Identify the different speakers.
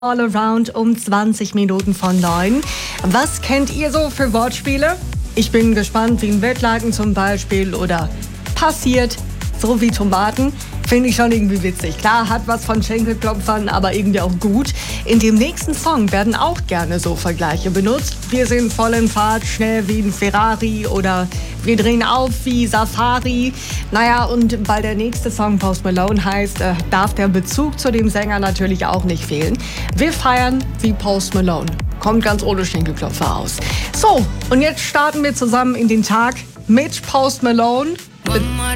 Speaker 1: All Around um 20 Minuten von 9. Was kennt ihr so für Wortspiele? Ich bin gespannt, wie ein Wettlaken zum Beispiel oder passiert, so wie Tomaten. Finde ich schon irgendwie witzig. Klar, hat was von Schenkelklopfern, aber irgendwie auch gut. In dem nächsten Song werden auch gerne so Vergleiche benutzt. Wir sind voll in Fahrt, schnell wie ein Ferrari oder wir drehen auf wie Safari. Naja, und weil der nächste Song Post Malone heißt, darf der Bezug zu dem Sänger natürlich auch nicht fehlen. Wir feiern wie Post Malone. Kommt ganz ohne Schenkelklopfer aus. So, und jetzt starten wir zusammen in den Tag mit Post Malone.